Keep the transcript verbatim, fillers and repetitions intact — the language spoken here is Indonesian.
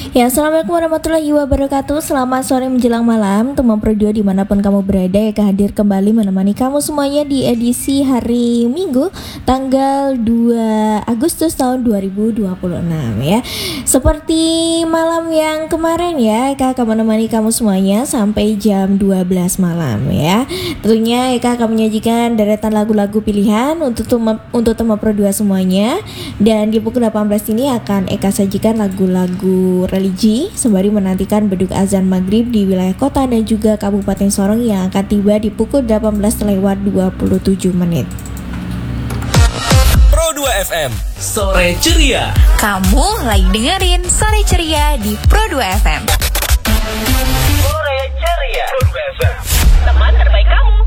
Ya, assalamualaikum warahmatullahi wabarakatuh. Selamat sore menjelang malam, teman Pro dua dimanapun kamu berada. Eka hadir kembali menemani kamu semuanya di edisi hari Minggu tanggal dua Agustus tahun dua ribu dua puluh enam ya. Seperti malam yang kemarin ya, Eka akan menemani kamu semuanya sampai jam dua belas malam ya. Tentunya Eka akan menyajikan deretan lagu-lagu pilihan untuk teman untuk teman Pro dua semuanya. Dan di pukul delapan belas ini akan Eka sajikan lagu-lagu religi sembari menantikan beduk azan maghrib di wilayah kota dan juga Kabupaten Sorong yang akan tiba di pukul delapan belas lewat dua puluh tujuh menit. Pro dua F M, Sore Ceria. Kamu lagi dengerin Sore Ceria di Pro dua F M. Sore Ceria. Pro dua F M, teman terbaik kamu.